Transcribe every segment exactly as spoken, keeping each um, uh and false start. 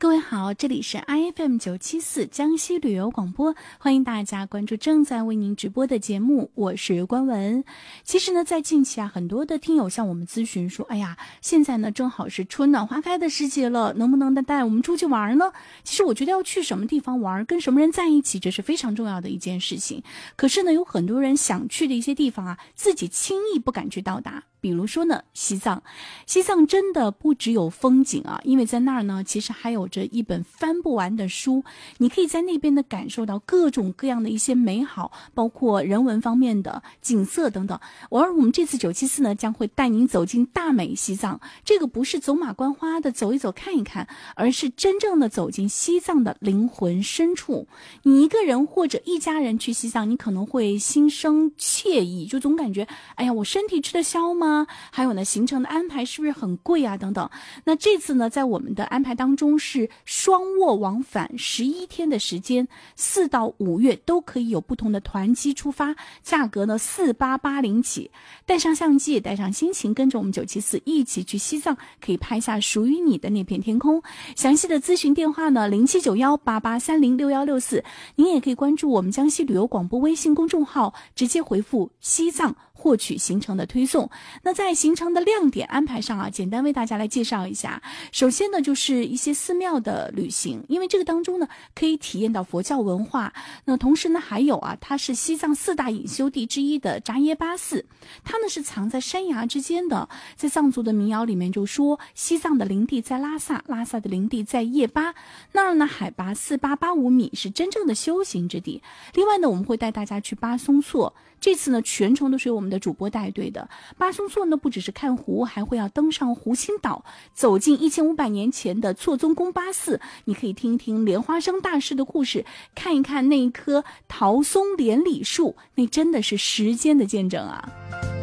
位好，这里是 I F M 九七四江西旅游广播，欢迎大家关注正在为您直播的节目，我是关文。其实呢，在近期啊，很多的听友向我们咨询说，哎呀，现在呢正好是春暖花开的时节了，能不能带我们出去玩呢？其实我觉得要去什么地方玩，跟什么人在一起，这是非常重要的一件事情。可是呢，有很多人想去的一些地方啊，自己轻易不敢去到达。比如说呢，西藏，西藏真的不只有风景啊，因为在那儿呢，其实还有着一本翻不完的书，你可以在那边呢感受到各种各样的一些美好，包括人文方面的景色等等。而我们这次九七四呢，将会带您走进大美西藏，这个不是走马观花的走一走看一看，而是真正的走进西藏的灵魂深处。你一个人或者一家人去西藏，你可能会心生惬意，就总感觉，哎呀，我身体吃得消吗？还有呢，行程的安排是不是很贵啊？等等。那这次呢，在我们的安排当中是双卧往返十一天的时间，四到五月都可以有不同的团机出发，价格呢四八八零起。带上相机，也带上心情，跟着我们九七四一起去西藏，可以拍下属于你的那片天空。详细的咨询电话呢，零七九幺八八三零六幺六四。您也可以关注我们江西旅游广播微信公众号，直接回复西藏获取行程的推送。那在行程的亮点安排上啊，简单为大家来介绍一下。首先呢，就是一些寺庙的旅行，因为这个当中呢，可以体验到佛教文化。那同时呢，还有啊，它是西藏四大隐修地之一的扎耶巴寺，它呢是藏在山崖之间的。在藏族的民谣里面就说，西藏的灵地在拉萨，拉萨的灵地在叶巴，那儿呢海拔四八八五米，是真正的修行之地。另外呢，我们会带大家去巴松措，这次呢全程都是由我们的主播带队的。巴松措呢不只是看湖，还会要登上湖心岛，走进一千五百年前的措宗宫巴寺，你可以听一听莲花生大师的故事，看一看那一棵桃松连理树，那真的是时间的见证啊。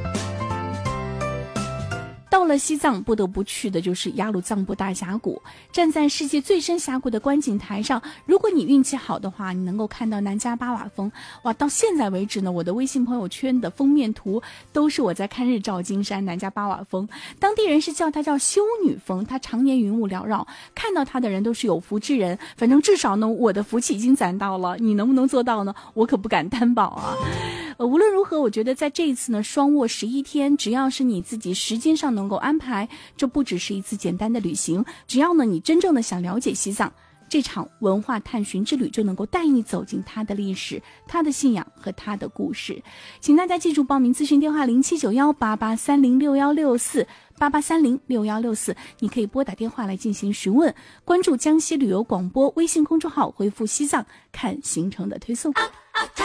到了西藏，不得不去的就是雅鲁藏布大峡谷。站在世界最深峡谷的观景台上，如果你运气好的话，你能够看到南迦巴瓦峰。哇，到现在为止呢，我的微信朋友圈的封面图都是我在看日照金山南迦巴瓦峰。当地人是叫它叫修女峰，它常年云雾缭绕，看到它的人都是有福之人。反正至少呢，我的福气已经攒到了，你能不能做到呢？我可不敢担保啊。呃，无论如何，我觉得在这一次呢，双卧十一天，只要是你自己时间上能够安排，这不只是一次简单的旅行，只要呢你真正的想了解西藏，这场文化探寻之旅就能够带你走进它的历史、它的信仰和它的故事。请大家记住报名咨询电话零七九幺八八三零六幺六四八八三零六幺六四，你可以拨打电话来进行询问。关注江西旅游广播微信公众号，回复西藏看行程的推送。啊